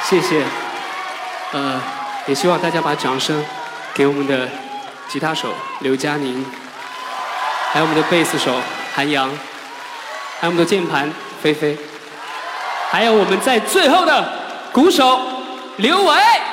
谢谢。也希望大家把掌声给我们的吉他手刘佳宁，还有我们的贝斯手韩阳，还有我们的键盘菲菲，还有我们在最后的鼓手刘伟。